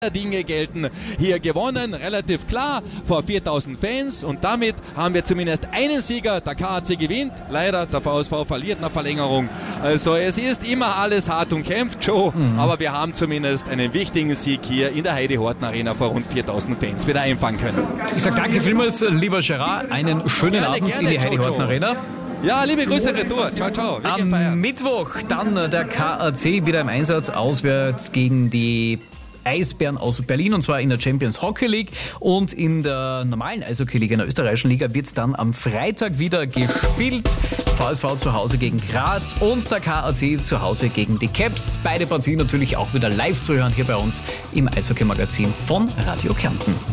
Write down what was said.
Dinge gelten. Hier gewonnen, relativ klar, vor 4000 Fans und damit haben wir zumindest einen Sieger. Der KAC gewinnt, leider der VSV verliert nach Verlängerung. Also es ist immer alles hart umkämpft, Joe, aber wir haben zumindest einen wichtigen Sieg hier in der Heidi-Horten-Arena vor rund 4000 Fans wieder einfangen können. Ich sage danke vielmals, lieber Gerard, einen schönen Abend in die Heidi-Horten-Arena. Ja, liebe Grüße retour. Ciao, ciao. Am Mittwoch dann der KAC wieder im Einsatz auswärts gegen die Eisbären aus Berlin, und zwar in der Champions Hockey League, und in der normalen Eishockey-Liga, in der österreichischen Liga, wird es dann am Freitag wieder gespielt. VSV zu Hause gegen Graz und der KAC zu Hause gegen die Caps. Beide Partien natürlich auch wieder live zu hören hier bei uns im Eishockey-Magazin von Radio Kärnten.